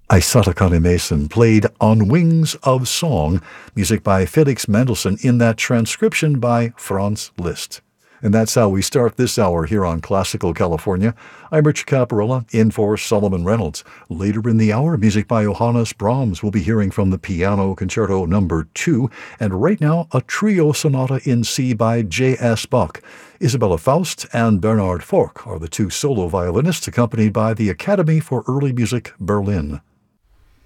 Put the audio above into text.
Aisata Mason played On Wings of Song, music by Felix Mendelssohn in that transcription by Franz Liszt. And that's how we start this hour here on Classical California. I'm Richard Caparella, in for Solomon Reynolds. Later in the hour, music by Johannes Brahms. We'll be hearing from the Piano Concerto No. 2, and right now, a trio sonata in C by J.S. Bach. Isabella Faust and Bernhard Forck are the two solo violinists, accompanied by the Academy for Early Music, Berlin.